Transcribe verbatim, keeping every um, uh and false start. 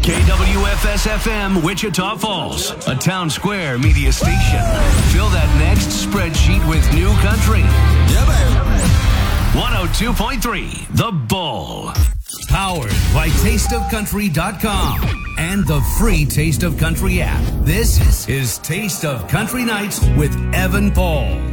K W F S F M, Wichita Falls, a Town Square media station. Fill that next spreadsheet with new country. Yeah, baby. one oh two point three, The Bull. Powered by taste of country dot com and the free Taste of Country app. This is Taste of Country Nights with Evan Paul.